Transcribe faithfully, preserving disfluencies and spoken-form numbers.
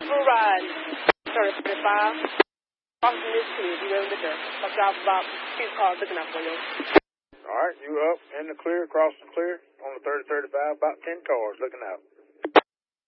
for a ride. thirty thirty-five. Crossing this clear. Be ready to go. Watch out for about two cars looking out for you. All right, you up in the clear, crossing clear on the thirty thirty-five, about ten cars looking out.